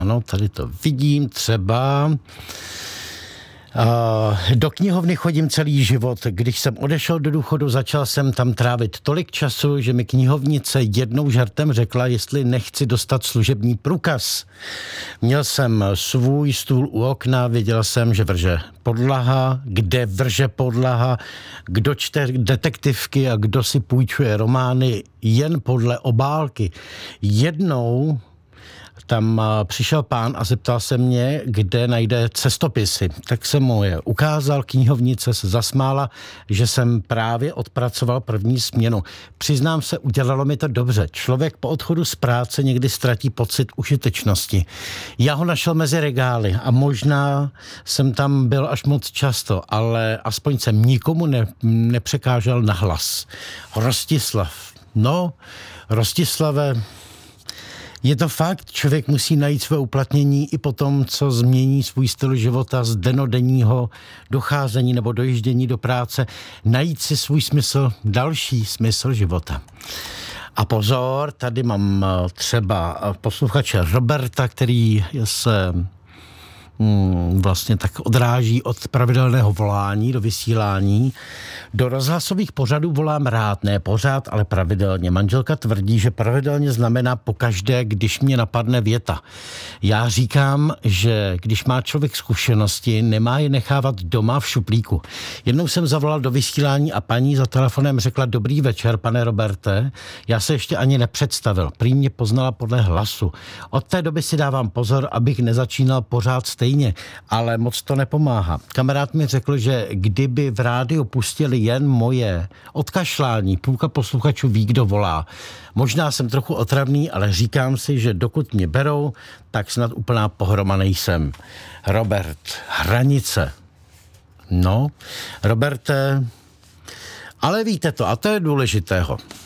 Ano, tady to vidím třeba. Do knihovny chodím celý život. Když jsem odešel do důchodu, začal jsem tam trávit tolik času, že mi knihovnice jednou žartem řekla, jestli nechci dostat služební průkaz. Měl jsem svůj stůl u okna, věděl jsem, že vrže podlaha, kde vrže podlaha, kdo čte detektivky a kdo si půjčuje romány jen podle obálky. Jednou tam přišel pán a zeptal se mě, kde najde cestopisy. Tak jsem mu je ukázal, knihovnice se zasmála, že jsem právě odpracoval první směnu. Přiznám se, udělalo mi to dobře. Člověk po odchodu z práce někdy ztratí pocit užitečnosti. Já ho našel mezi regály a možná jsem tam byl až moc často, ale aspoň jsem nikomu nepřekážel na hlas. Rostislav. No, Rostislave, je to fakt, člověk musí najít své uplatnění i po tom, co změní svůj styl života z dennodenního docházení nebo dojíždění do práce, najít si svůj smysl, další smysl života. A pozor, tady mám třeba posluchače Roberta, který se vlastně tak odráží od pravidelného volání do vysílání. Do rozhlasových pořadů volám rád, ne pořád, ale pravidelně. Manželka tvrdí, že pravidelně znamená pokaždé, když mě napadne věta. Já říkám, že když má člověk zkušenosti, nemá je nechávat doma v šuplíku. Jednou jsem zavolal do vysílání a paní za telefonem řekla: dobrý večer, pane Roberte. Já se ještě ani nepředstavil. Prý mě poznala podle hlasu. Od té doby si dávám pozor, abych nezačínal pořád stejně, ale moc to nepomáhá. Kamarád mi řekl, že kdyby v rádiu pustili jen moje odkašlání, půlka posluchačů ví, kdo volá. Možná jsem trochu otravný, ale říkám si, že dokud mě berou, tak snad úplná pohroma nejsem. Robert, hranice. No, Roberte, ale víte to, a to je důležitého.